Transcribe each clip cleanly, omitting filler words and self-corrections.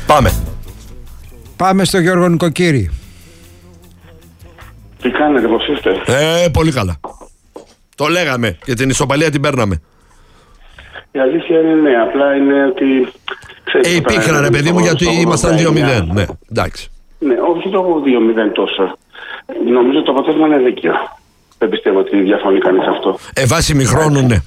Πάμε στο Γιώργο Νοικοκύρη. Τι κάνετε, πώς είστε? Πολύ καλά. Το λέγαμε και την ισοπαλία την παίρναμε. Η αλήθεια είναι ναι, απλά είναι ότι... Υπήρχαν ρε παιδί μου γιατί ήμασταν 2-0. Ναι, εντάξει. Ναι, όχι το 2-0 τόσο. Νομίζω το αποτέλεσμα είναι δίκαιο. Δεν πιστεύω ότι διαφωνεί κανείς αυτό. Βάση ημιχρόνου, ναι.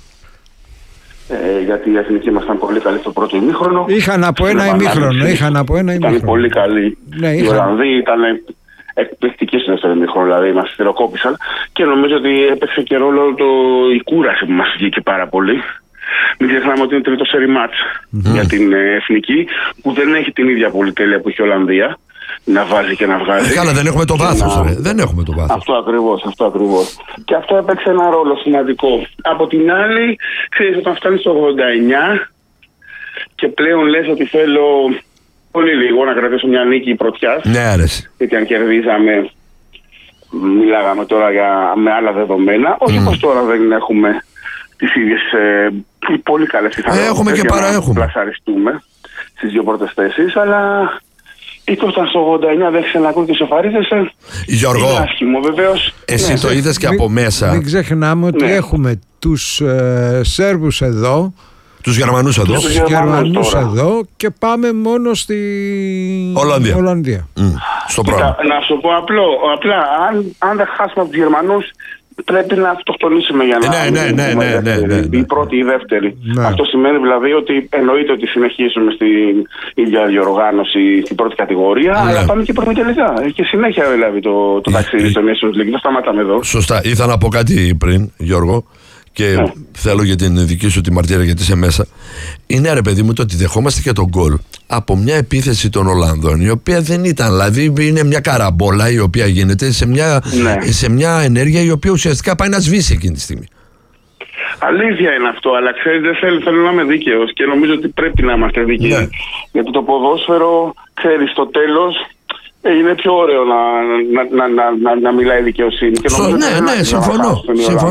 Γιατί οι εθνικοί ήμασταν πολύ καλοί στο πρώτο ημίχρονο. Είχαν από ένα ημίχρονο. Ήταν πολύ καλοί. Ναι, οι Ολλανδοί ήταν εκπληκτικοί στο δεύτερο ημίχρονο, δηλαδή μας θεροκόπησαν. Και νομίζω ότι έπαιξε και ρόλο η κούραση που μας βγήκε πάρα πολύ. Μην ξεχνάμε ότι είναι τρίτο σερί μάτς για την εθνική, που δεν έχει την ίδια πολυτέλεια που έχει η Ολλανδία. Να βάζει και να βγάζει. Καλά, δεν έχουμε το βάθος. Δεν έχουμε το βάθος. Αυτό ακριβώς. Και αυτό έπαιξε ένα ρόλο σημαντικό. Από την άλλη, ξέρεις, όταν φτάνει στο 89 και πλέον λες ότι θέλω πολύ λίγο να κρατήσω μια νίκη πρωτιάς. Ναι, αρέσει. Γιατί αν κερδίζαμε, μιλάγαμε τώρα με άλλα δεδομένα. Όχι πως τώρα δεν έχουμε τις ίδιες πολύ καλές πιθανότητες. Έχουμε και παραέχουμε. Να πλασαριστούμε στις δύο πρώτες θέσεις, αλλά... Ήταν στο 89, δεν ξανακούν και σοφαρίζεσαι. Γιώργο, είναι άσχημο, βεβαίως. Εσύ το είδες και από μέσα. Μην ξεχνάμε ότι έχουμε τους Σέρβους εδώ, τους Γερμανούς εδώ, τους Γερμανούς εδώ και πάμε μόνο στη Ολλανδία. Στο πρόγραμμα. Να σου πω απλά, αν δεν χάσουμε από τους Γερμανούς, πρέπει να αυτοκτονήσουμε για να η πρώτη ή η δεύτερη. Ναι. Αυτό σημαίνει δηλαδή ότι εννοείται ότι συνεχίζουμε στην ίδια διοργάνωση στην πρώτη κατηγορία, αλλά πάμε και πρώτα τελικά. Έχει και συνέχεια δηλαδή το ταξίδι στο Nations League. Δεν σταματάμε εδώ. Σωστά. Ήθελα να πω κάτι πριν, Γιώργο, και θέλω για την δική σου τη μαρτυρία γιατί είσαι μέσα. Είναι ρε παιδί μου το ότι δεχόμαστε και τον γκολ από μια επίθεση των Ολλανδών, η οποία δεν ήταν, δηλαδή είναι μια καραμπόλα η οποία γίνεται σε μια ενέργεια η οποία ουσιαστικά πάει να σβήσει εκείνη τη στιγμή. Αλήθεια είναι αυτό, αλλά ξέρετε, θέλω να είμαι δίκαιος και νομίζω ότι πρέπει να είμαστε δίκαιοι. Γιατί το ποδόσφαιρο, ξέρεις, στο τέλος είναι πιο ωραίο να μιλάει δικαιοσύνη. Ναι, συμφωνώ.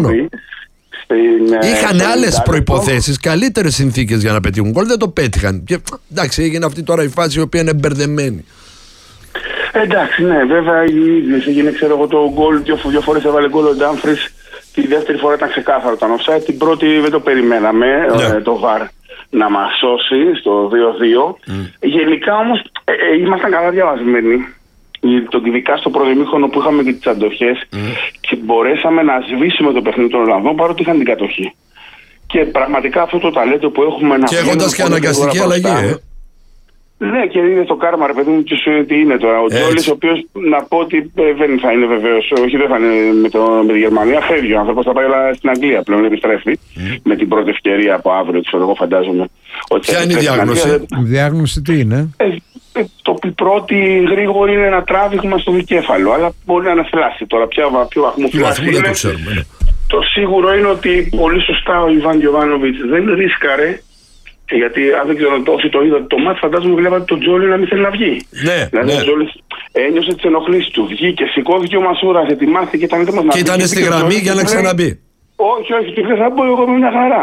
Είχαν άλλες προϋποθέσεις, καλύτερες συνθήκες για να πετύχουν γκολ, δεν το πέτυχαν. Και εντάξει, έγινε αυτή τώρα η φάση η οποία είναι μπερδεμένη. Εντάξει, ναι, βέβαια οι ίδιες έγινε, ξέρω εγώ, το γκολ. Δύο φορές έβαλε γκολ ο Ντάμφρις. Τη δεύτερη φορά ήταν ξεκάθαρο το offside. Την πρώτη δεν το περιμέναμε, το VAR να μας σώσει στο 2-2. Γενικά όμως ήμασταν καλά διαβασμένοι. Ειδικά στο πρώτο ημίχρονο που είχαμε και τις αντοχές και μπορέσαμε να σβήσουμε το παιχνίδι των Ολλανδών παρότι είχαν την κατοχή. Και πραγματικά αυτό το ταλέντο που έχουμε να... Και έχοντας και αναγκαστική αλλαγή, Ναι, και είναι το κάρμα, ρε παιδί μου, τι είναι τώρα. Ο Τζόλης, ο οποίος να πω ότι δεν θα είναι βεβαίως, όχι δεν θα είναι με τη Γερμανία, φεύγει ο άνθρωπος, θα πάει στην Αγγλία πλέον, επιστρέφει με την πρώτη ευκαιρία από αύριο, ξέρω εγώ, φαντάζομαι. Ποια είναι η διάγνωση? Η διάγνωση τι είναι? Το πρώτη γρήγορη είναι ένα τράβηγμα στο δικέφαλο, αλλά μπορεί να αναθλάσει τώρα. Ποιο βαθμό φλάσει είναι. Το ξέρουμε. Το σίγουρο είναι ότι πολύ σωστά ο Ιβάν Γιοβάνοβιτς δεν ρίσκαρε. Γιατί αν δεν ξέρω όσοι το είδατε το μάτς, φαντάζομαι βλέπατε τον Τζόλι να μην θέλει να βγει. Δηλαδή ο Τζόλις ένιωσε τις ενοχλήσεις του. Βγήκε, σηκώθηκε ο Μασούρας, ετοιμάστηκε και ήταν έτοιμος να βγει. Και ήταν στη γραμμή για να ξαναμπεί. Όχι, του θα πω εγώ με μια χαρά.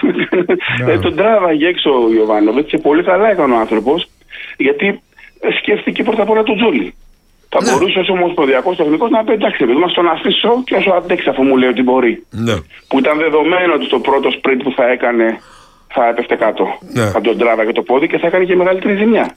Τον τράβαγε έξω ο Ιοβάνοβιτς και πολύ καλά έκανε ο άνθρωπος, γιατί σκέφτηκε πρώτα απ' όλα τον Τζόλι. Θα μπορούσε ως ομοσπονδιακός τεχνικός να πει εντάξει, επειδή μας τον αφήσω και όσο αντέξει αφού μου λέει ότι μπορεί. Που ήταν δεδομένο ότι στο πρώτο sprint που θα έκανε θα έπεφτε κάτω. Θα τον τράβαγε το πόδι και θα έκανε και μεγαλύτερη ζημιά.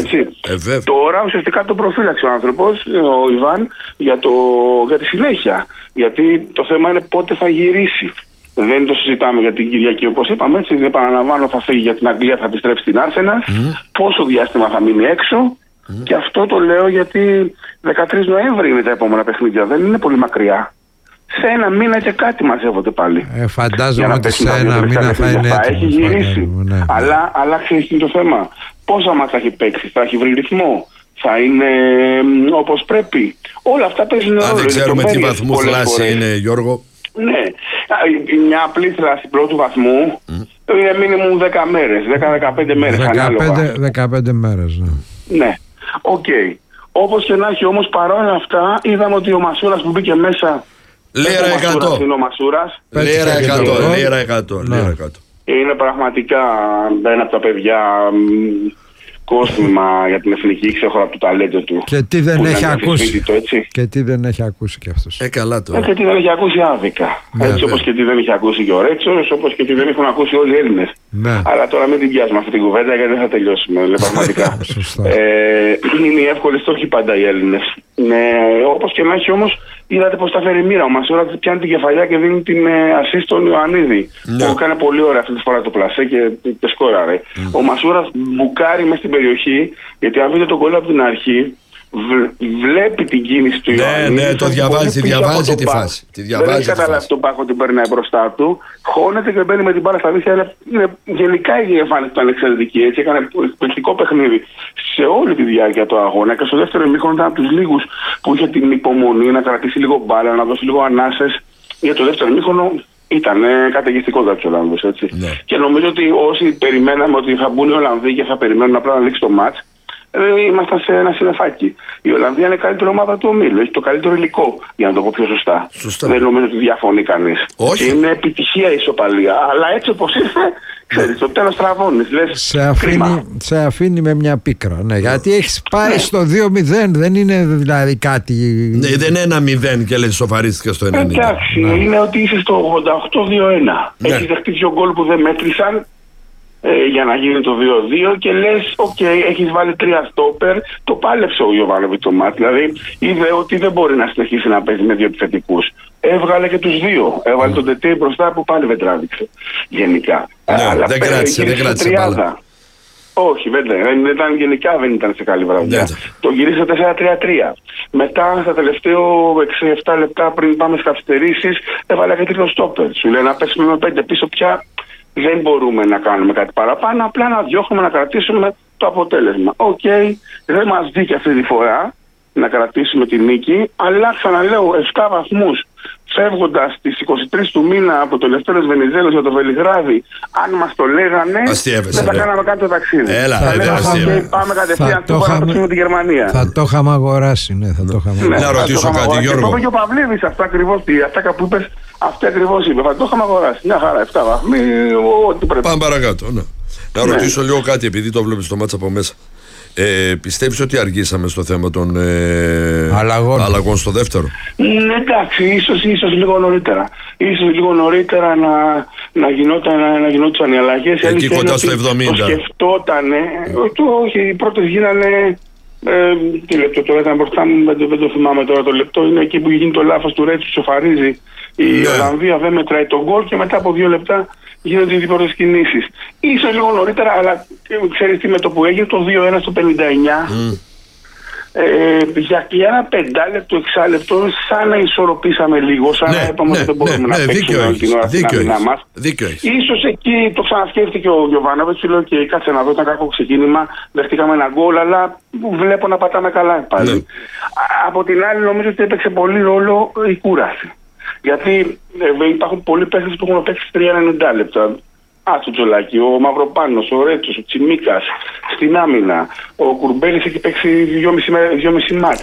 Τώρα ουσιαστικά τον προφύλαξε ο άνθρωπος, ο Ιβάν, για τη συνέχεια. Γιατί το θέμα είναι πότε θα γυρίσει. Δεν το συζητάμε για την Κυριακή, όπως είπαμε. Έτσι, δεν επαναλαμβάνω, θα φύγει για την Αγγλία, θα επιστρέψει στην Άρσεναλ. Πόσο διάστημα θα μείνει έξω. Και αυτό το λέω γιατί 13 Νοέμβρη είναι τα επόμενα παιχνίδια. Δεν είναι πολύ μακριά. Σε ένα μήνα και κάτι μαζεύονται πάλι. Φαντάζομαι ότι σε ένα μήνα θα είναι έτοιμο. Θα έχει γυρίσει. Αλλά ξέρεις τι είναι το θέμα. Πόσα μας θα έχει παίξει, θα έχει βρει ρυθμό, θα είναι όπως πρέπει. Όλα αυτά παίζουν ρόλο. Αν δεν ξέρουμε τι βαθμού θλάση είναι, Γιώργο. Ναι. Μια απλή θλάση πρώτου βαθμού είναι μίνιμουμ 10 μέρες, 10-15 μέρες. 15 μέρες, ναι. Οκ. Όπως και να έχει όμως, παρόλα αυτά είδαμε ότι ο Μασούρας που μπήκε μέσα. Λίρα 100. Είναι ο Μασούρας. Λίρα 100. Είναι πραγματικά ένα από τα παιδιά κόσμημα για την εθνική, ξέχωρα από το ταλέντο του. Και τι δεν έχει ακούσει. Και τι δεν έχει ακούσει κι αυτός. Καλά τώρα. Και τι δεν έχει ακούσει άδικα. Έτσι όπως και τι δεν έχει ακούσει και ο Ρέτσος, όπως και τι δεν έχουν ακούσει όλοι οι Έλληνες. Αλλά τώρα μην την πιάσουμε αυτή την κουβέντα γιατί δεν θα τελειώσουμε. Πραγματικά. Είναι οι εύκολοι στόχοι πάντα οι Έλληνες. Όπως και να έχει όμως, είδατε πως τα φέρει η μοίρα. Ο Μασούρας πιάνει την κεφαλιά και δίνει την ασίστ στον Ιωαννίδη. Που έκανε πολύ ωραία αυτή τη φορά το πλασέ και σκόραρε. Ο Μασούρας μπουκάρει μες στην περιοχή, γιατί αν δείτε τον γκολ από την αρχή, βλέπει την κίνηση του Ιωαννίδη. Ναι, το διαβάζει τη φάση. Δεν έχει καταλάβει τον Πάκο ότι περνάει μπροστά του. Χώνεται και μπαίνει με την μπάλα στα δίχτυα. Γενικά η εμφάνιση ήταν εξαιρετική. Έτσι έκανε εκπληκτικό παιχνίδι σε όλη τη διάρκεια του αγώνα. Και στο δεύτερο ημίχρονο ήταν από τους λίγους που είχε την υπομονή να κρατήσει λίγο μπάλα, να δώσει λίγο ανάσες. Για το δεύτερο ημίχρονο ήταν καταιγιστικό για τους Ολλανδούς. Και νομίζω ότι όσοι περιμέναμε ότι θα μπουν οι Ολλανδοί και θα περιμένουν απλά να λήξει το μάτς, ήμασταν σε ένα συννεφάκι. Η Ολλανδία είναι η καλύτερη ομάδα του ομίλου. Έχει το καλύτερο υλικό, για να το πω πιο σωστά. Δεν νομίζω ότι διαφωνεί κανείς. Είναι επιτυχία η ισοπαλία. Αλλά έτσι όπως ήρθε, ξέρεις, το τέλος τραβώνεις. Σε αφήνει με μια πίκρα. Ναι, γιατί έχεις πάει στο 2-0, δεν είναι δηλαδή κάτι. Ναι, δεν είναι 1-0 και λες σοφαρίστηκε στο 90. Εντάξει, είναι ότι είσαι στο 88-2-1. Έχεις δεχτεί 2 γκολ που δεν μέτρησαν. Για να γίνει το 2-2 και λες, έχεις βάλει 3 στόπερ, το πάλεψε ο Γιωβάνοβιτς το μάτι. Δηλαδή είδε ότι δεν μπορεί να συνεχίσει να παίζει με 2 επιθετικούς. Έβγαλε και τους 2. Έβαλε τον Τετέ μπροστά που πάλι δεν τράβηξε γενικά. Αλλά δεν κράτησε μπάλα. Όχι, δεν ήταν σε καλή βραδιά. Το γύρισε 4-3-3. Μετά, στα τελευταίο 6-7 λεπτά πριν πάμε στις καθυστερήσεις, έβαλε και 3 στόπερ. Σου λέει να πέσουμε με 5 πίσω πια. Δεν μπορούμε να κάνουμε κάτι παραπάνω, απλά να διώχνουμε, να κρατήσουμε το αποτέλεσμα. Δεν μας βγήκε αυτή τη φορά να κρατήσουμε τη νίκη, αλλά ξαναλέω 7 βαθμούς φεύγοντας στις 23 του μήνα από το Λευτέρος Βενιζέλος για το Βελιγράδι, αν μας το λέγανε, δεν θα κάναμε κάτι το ταξίδι. Πάμε κατευθείαν στο παραπέξουμε τη Γερμανία. Θα το είχαμε αγοράσει, ναι, θα το είχαμε αγοράσει. Να ρωτήσω κάτι, Γιώργο. Το είπε και ο Παυλίδης αυτά ακριβώς, αυτά που είπες, αυτή ακριβώς είπε. Θα το είχαμε αγοράσει. Μια χαρά, 7 βαθμοί, ό,τι πρέπει. Πάμε παρακάτω, ναι. Να ρωτήσω λίγο κάτι, επειδή το βλέπεις το μάτσα από μέσα. Πιστεύεις ότι αργήσαμε στο θέμα των αλλαγών στο δεύτερο? Εντάξει, ίσως λίγο νωρίτερα. Ίσως λίγο νωρίτερα να γινόταν οι αλλαγές. Εκεί κοντά στο 70. Το σκεφτότανε. Όχι, οι πρώτες γίνανε. Τι λεπτό τώρα ήταν μπροστά μου, δεν το θυμάμαι τώρα το λεπτό. Είναι εκεί που γίνει το λάθος του Ρέτσου, σοφαρίζει. Η Ολλανδία δεν μετράει τον γκολ και μετά από 2 λεπτά γίνονται οι πρώτες κινήσεις. Ίσως λίγο νωρίτερα, αλλά ξέρεις τι, με το που έγινε το 2-1 στο 59, για ένα 5 6 σαν να ισορροπήσαμε λίγο, σαν να είπαμε ότι δεν μπορούμε να παίξουμε όλη την ώρα στην άμυνά μας. Ίσως εκεί το ξανασκέφτηκε ο Γιωβάνοβιτς, λέω και κάτσε να δω, ήταν κακό ξεκίνημα, δεχτήκαμε ένα γκολ, αλλά βλέπω να πατάμε καλά πάλι. Από την άλλη νομίζω ότι έπαιξε πολύ ρόλο η κούραση. Γιατί υπάρχουν πολλοί παίκτες που έχουν παίξει 3-90 λεπτά. Το Τζολάκη, ο Μαυροπάνος, ο Ρέτσος, ο Τσιμίκας στην άμυνα. Ο Κουρμπέλης έχει παίξει 2,5 μάτς.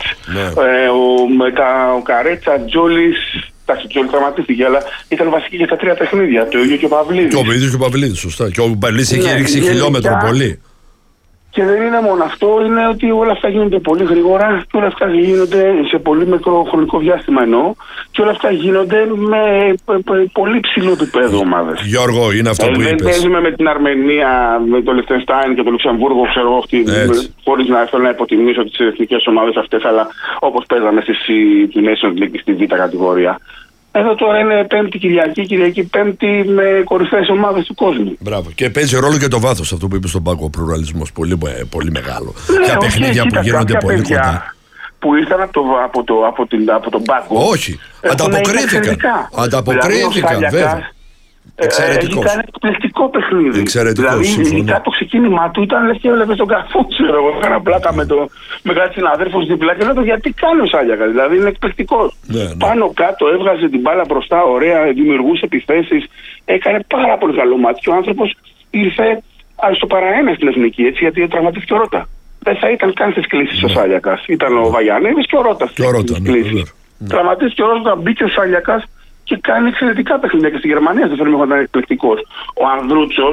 Ο Καρέτσα, Τζόλης. Εντάξει, ο Τζόλης τραυματίστηκε, αλλά ήταν βασική για τα 3 παιχνίδια. Το ίδιο και ο Παυλίδης. Και ο ίδιος και ο Παυλίδης, σωστά. Και ο Παυλίδης έχει ρίξει χιλιόμετρο πολύ. Και δεν είναι μόνο αυτό, είναι ότι όλα αυτά γίνονται πολύ γρήγορα και όλα αυτά γίνονται σε πολύ μικρό χρονικό διάστημα εννοώ και όλα αυτά γίνονται με πολύ ψηλό επίπεδο ομάδες. Γιώργο, είναι αυτό που είπες. Δεν παίζουμε με την Αρμενία, με το Λιχτενστάιν και το Λουξεμβούργο, ξέρω εγώ, χωρίς να θέλω να υποτιμήσω τις εθνικές ομάδες αυτές, αλλά όπως παίζαμε στη Nations League στη Β' κατηγορία. Εδώ τώρα είναι Πέμπτη Κυριακή Πέμπτη με κορυφαίες ομάδες του κόσμου. Μπράβο. Και παίζει ρόλο και το βάθος, αυτό που είπε στον Πάκο, ο πλουραλισμός. Πολύ, πολύ μεγάλο. Για παιχνίδια που γίνονται πολύ κοντά. Που ήρθαν από τον Πάκο. Όχι. Ανταποκρίθηκαν, βέβαια. Έχει κάνει εκπληκτικό παιχνίδι. Δηλαδή, ειδικά το ξεκίνημά του ήταν λες και έβλεπε τον καφό, ξέρω εγώ. Έκανα πλάκα με κάτι συναδέρφους δίπλα και λέω γιατί κάνει ο Σάλιακας. Δηλαδή είναι εκπληκτικό. Πάνω κάτω έβγαζε την μπάλα μπροστά, ωραία, δημιουργούσε επιθέσεις. Έκανε πάρα πολύ καλό μάτι. Και ο άνθρωπος ήρθε στο παραένα στην εθνική, έτσι, γιατί τραυματίστηκε ο Ρώτα. Δεν θα ήταν καν στις κλήσεις ο Σάλιακας. Ήταν ο Βαγιανίδης και ο Ρώτας. Τραυματίστηκε ο Ρώτα, μπήκε ο Σάλιακας. Και κάνει εξαιρετικά παιχνίδια και στη Γερμανία στο φέρνει ήταν εκπληκτικός. Ο Ανδρούτσος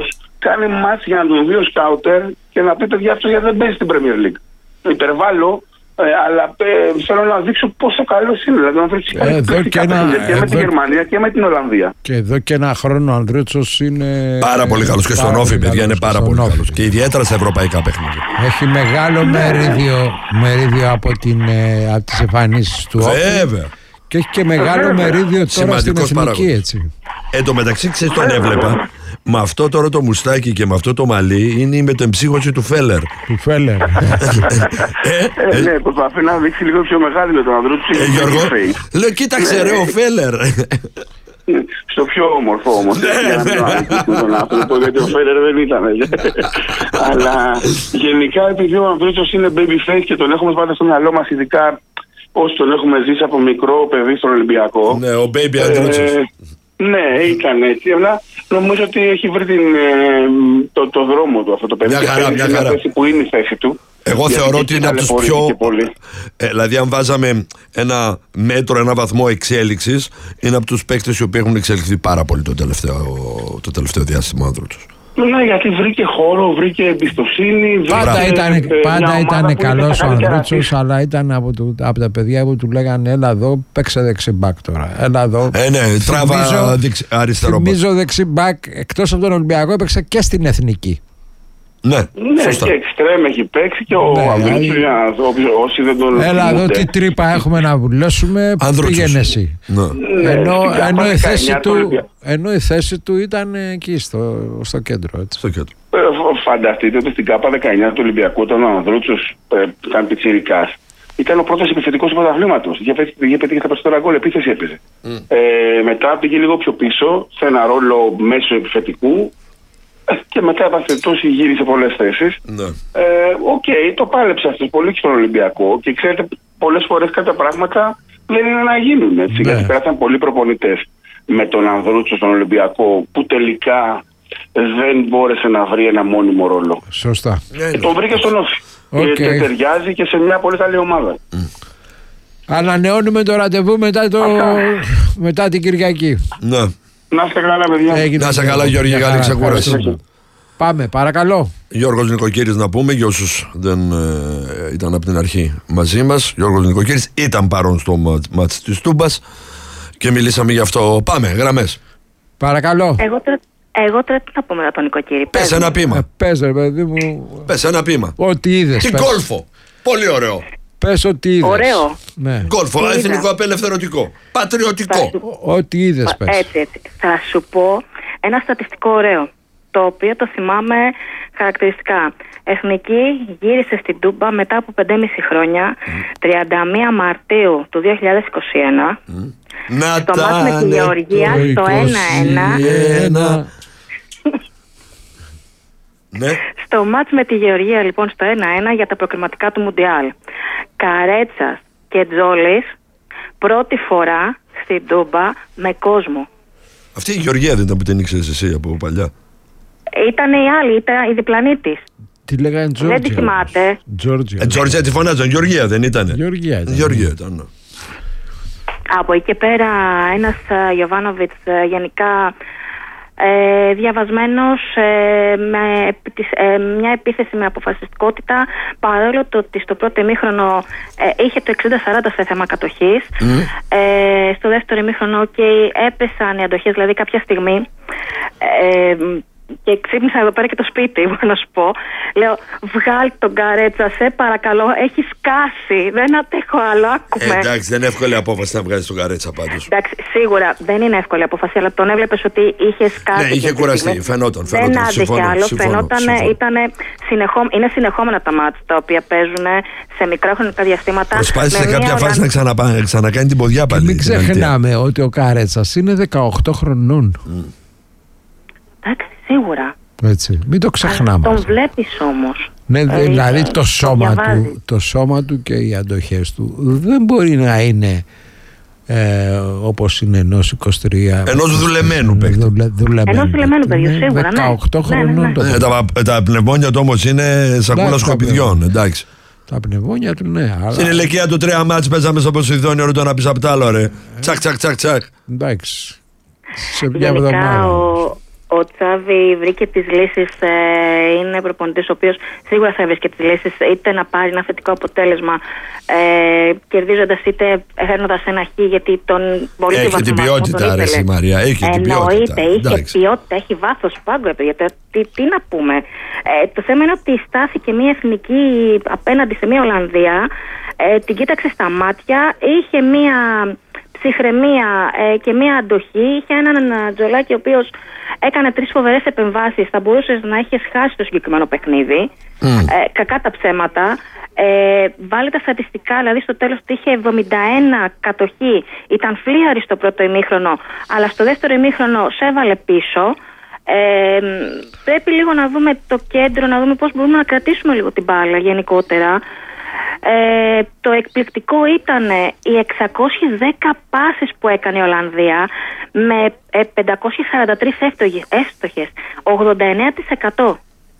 κάνει μάτς για να τον δει ο σκάουτερ και να πει παιδιά αυτό γιατί δεν παίζει στην Premier League. Υπερβάλλω, αλλά θέλω να δείξω πόσο καλός είναι. Δηλαδή, και με τη Γερμανία και με την Ολλανδία. Και εδώ και ένα χρόνο ο Ανδρούτσος είναι πάρα πολύ καλός. Και στον Όφη, παιδιά, είναι πάρα πολύ καλός. Και ιδιαίτερα στα ευρωπαϊκά παιχνίδια. Έχει μεγάλο μερίδιο από τις εμφανίσεις του Όφη. Βέβαια. Και έχει και μεγάλο μερίδιο τώρα στην εθνική, έτσι. Εν τω μεταξύ, ξέρεις, τον έβλεπα. Με αυτό τώρα το μουστάκι και με αυτό το μαλλί είναι η μετεμψύχωση του Φέλερ. Του Φέλερ. Ναι, προσπαθεί να δείξει λίγο πιο μεγάλη με τον Ανδρούτσο. Γιώργο, λέω κοίταξε ρε ο Φέλερ. Στο πιο όμορφο όμως. Τον άνθρωπο, γιατί ο Φέλερ δεν ήταν. Αλλά γενικά επειδή ο Ανδρούτσος είναι baby face και τον έχουμε πάντα στο μυαλό μας, ειδικά όσοι τον έχουμε ζήσει από μικρό παιδί στον Ολυμπιακό. Ναι, ο baby Ανδρούτσος. Ναι, ήταν έτσι. Αλλά νομίζω ότι έχει βρει το δρόμο του αυτό το παιδί. Μια χαρά. Που είναι η θέση του. Εγώ θεωρώ ότι είναι από τους πιο. Δηλαδή, αν βάζαμε ένα μέτρο, ένα βαθμό εξέλιξης, είναι από τους παίκτες οι οποίοι έχουν εξελιχθεί πάρα πολύ το τελευταίο διάστημα, Ανδρούτσος. Ναι, γιατί βρήκε χώρο, βρήκε εμπιστοσύνη. Πάντα ήταν καλός ο Ανδρούτσος, αλλά ήταν από τα παιδιά που του λέγανε έλα εδώ, παίξε δεξιμπάκ τώρα. Έλα εδώ. Ναι, τράβα αριστερό. Θυμίζω δεξιμπάκ, εκτός από τον Ολυμπιακό, έπαιξε και στην εθνική. Ναι, σωστά. Και εξτρέμ έχει παίξει και ο Ανδρούτσος, όσοι δεν τον. Έλα εδώ, τι τρύπα έχουμε να βουλώσουμε, πήγαινε εσύ. Ενώ η θέση του ήταν εκεί στο κέντρο. Έτσι. Φανταστείτε ότι στην ΚΑΠΑ 19 του Ολυμπιακού, όταν ο Ανδρούτσος ήταν πιτσιρικάς, ήταν ο πρώτος επιθετικός του πρωταθλήματος. Είχε πετύχει τα περισσότερα γκολ, επίθεση έπαιζε. Μετά πήγε λίγο πιο πίσω, σε ένα ρόλο μέσω επιθετικού. Και μετά επαθετώσει γύρισε πολλές θέσεις. Το πάλεψε αυτό πολύ και στον Ολυμπιακό. Και ξέρετε, πολλές φορές κάποια πράγματα δεν είναι να γίνουν. Έτσι, γιατί πέρασαν πολλοί προπονητές με τον Ανδρούτσο στον Ολυμπιακό που τελικά δεν μπόρεσε να βρει ένα μόνιμο ρόλο. Σωστά. Και τον βρήκε στον Όφη. Και ταιριάζει και σε μια πολύ καλή ομάδα. Ανανεώνουμε το ραντεβού μετά την Κυριακή. Ναι. Να είστε καλά, παιδιά. Να είστε καλά, Γιώργη, καλή ξεκούραση. Πάμε, παρακαλώ. Γιώργος Νικοκύρης να πούμε, για όσους δεν ήταν από την αρχή μαζί μας. Γιώργος Νικοκύρης ήταν παρόν στο μάτς της Τούμπας και μιλήσαμε γι' αυτό. Πάμε, γραμμές. Παρακαλώ. Εγώ τώρα τι θα πω μετά τον Νικοκύρη. Πες ένα ποίημα. Πες ρε παιδί μου. Πες ένα ποίημα. Ό,τι είδες. Τι γκόλφο. Πολύ ωραίο. Πες ό,τι είδες. Ωραίο. Ναι. Γκόλφο, εθνικό απελευθερωτικό. Πατριωτικό. Ό,τι είδες πες. Έτσι. Θα σου πω ένα στατιστικό ωραίο, το οποίο το θυμάμαι χαρακτηριστικά. Εθνική γύρισε στην Τούμπα μετά από 5,5 χρόνια, 31 Μαρτίου του 2021. Στο μάτς με τη Γεωργία, στο 1-1. Ναι. Στο μάτς με τη Γεωργία, λοιπόν, στο 1-1 για τα προκριματικά του Μουντιάλ. Καρέτσας και Τζόλης πρώτη φορά στην Τούμπα με κόσμο. Αυτή η Γεωργία δεν ήταν που την ήξερες εσύ από παλιά? Ήταν η άλλη, ήταν η διπλανή της. Τι λέγανε Τζόρτζια? Δεν τη θυμάται. Τζόρτζια τη φωνάζαν, Γεωργία δεν ήτανε? Γεωργία ήταν. Από εκεί και πέρα ένας Γιοβάνοβιτς γενικά διαβασμένος, με μια επίθεση με αποφασιστικότητα, παρόλο το ότι στο πρώτο ημίχρονο είχε το 60-40 σε θέμα κατοχής. Στο δεύτερο ημίχρονο έπεσαν οι αντοχές, δηλαδή κάποια στιγμή και ξύπνησα εδώ πέρα και το σπίτι μου, να σου πω. Λέω, βγάλ τον Καρέτσα, σε παρακαλώ, έχει σκάσει. Δεν αντέχω άλλο, άκουμε. Εντάξει, δεν είναι εύκολη απόφαση να βγάλει τον Καρέτσα πάντως. Εντάξει, σίγουρα δεν είναι εύκολη απόφαση, αλλά τον έβλεπες ότι είχε σκάσει. Ναι, είχε κουραστεί, φαινόταν. Δεν άντεχε άλλο, φαινόταν, είναι συνεχόμενα τα μάτς τα οποία παίζουν σε μικρά χρονικά διαστήματα. Προσπάθησε σε κάποια φάση να ξανακάνει την ποδιά πάλι. Μην ξεχνάμε ότι ο Καρέτσας είναι 18 χρονών. Εντάξει, σίγουρα. Έτσι, μην το ξεχνάμε. Τον βλέπεις όμως. Ναι, δηλαδή το σώμα του και οι αντοχές του δεν μπορεί να είναι όπως είναι ενός 23. Ενός δουλεμένου παίκτη. Ενός δουλεμένου παιδιού, σίγουρα. 18 χρονών. Τα πνευμόνια του όμως είναι σακούλα σκουπιδιών, εντάξει. Τα πνευμόνια του, ναι. Στην ηλικία του 3 μάτς παίζαμε στο Ποσειδόνιο, ρωτώ να πεις απ' τ' άλλο, ρε. Τσακ. Εντάξει. Σε μια εβδομάδα. Ο Τσάβη βρήκε τις λύσεις, είναι προπονητής ο οποίος σίγουρα θα βρήκε τις λύσεις, είτε να πάρει ένα θετικό αποτέλεσμα κερδίζοντας είτε φέρνοντας ένα χ, γιατί τον πολύ έχει την ποιότητα, αρέσει η Μαρία. Έχει την ποιότητα. Έχει ποιότητα, έχει βάθος πάγκου, γιατί τι να πούμε. Το θέμα είναι ότι στάθηκε μια εθνική απέναντι σε μια Ολλανδία, την κοίταξε στα μάτια, είχε μια ψυχραιμία και μια αντοχή. Είχε έναν Τζολάκη ο οποίος έκανε 3 φοβερές επεμβάσεις. Θα μπορούσες να έχεις χάσει το συγκεκριμένο παιχνίδι. Κακά τα ψέματα. Βάλε τα στατιστικά, δηλαδή στο τέλος ότι είχε 71 κατοχή. Ήταν φλίαρη στο πρώτο ημίχρονο, αλλά στο δεύτερο ημίχρονο σε έβαλε πίσω. Πρέπει λίγο να δούμε το κέντρο, να δούμε πώς μπορούμε να κρατήσουμε λίγο την μπάλα γενικότερα. Το εκπληκτικό ήταν οι 610 πάσες που έκανε η Ολλανδία με 543 εύστοχες, 89%.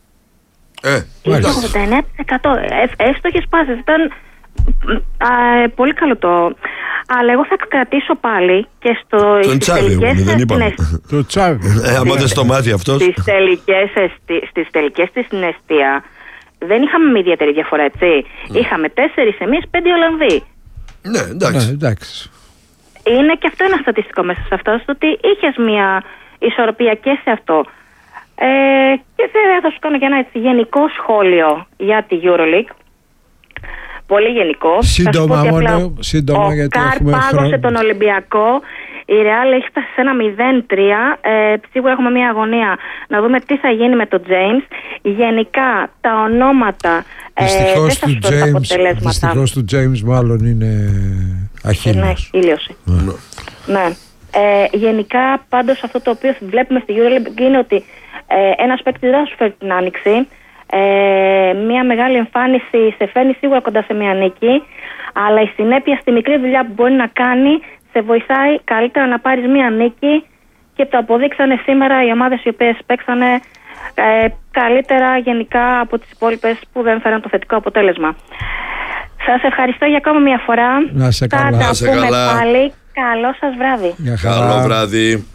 89% εύστοχες πάσες. Ήταν πολύ καλό το. Αλλά εγώ θα κρατήσω πάλι και τον Τσάβη, δεν είπαμε. Το Τσάβη. Άμα δεν στο μάτι αυτός. Στις τελικές στην εστία δεν είχαμε με ιδιαίτερη διαφορά, έτσι. Είχαμε 4 εμείς, 5 Ολλανδοί. Ναι, εντάξει. Είναι και αυτό ένα στατιστικό μέσα σε αυτό, ότι είχες μια ισορροπία και σε αυτό. Και θα σου κάνω και ένα γενικό σχόλιο για τη EuroLeague. Πολύ γενικό. Σύντομα γιατί έχουμε χρόνο. Πάγωσε τον Ολυμπιακό. Η Real έχει φτάσει σε ένα 0-3. Σίγουρα έχουμε μια αγωνία να δούμε τι θα γίνει με τον James. Γενικά τα ονόματα δεν θα σου πω τα αποτελέσματα. Δυστυχώς του James μάλλον είναι αχίλιος. Είναι ήλιωση. Ναι. Γενικά πάντως αυτό το οποίο βλέπουμε στη EuroLeague είναι ότι ένας παίκτης δεν θα σου φέρει την άνοιξη. Μια μεγάλη εμφάνιση σε φέρνει σίγουρα κοντά σε μια νίκη, αλλά η συνέπεια στη μικρή δουλειά που μπορεί να κάνει σε βοηθάει καλύτερα να πάρεις μια νίκη, και το αποδείξανε σήμερα οι ομάδες οι οποίες παίξανε καλύτερα γενικά από τις υπόλοιπες που δεν φέραν το θετικό αποτέλεσμα. Σας ευχαριστώ για ακόμα μια φορά. Να σε καλά. Θα τα πούμε πάλι. Καλό σας βράδυ. Καλό βράδυ.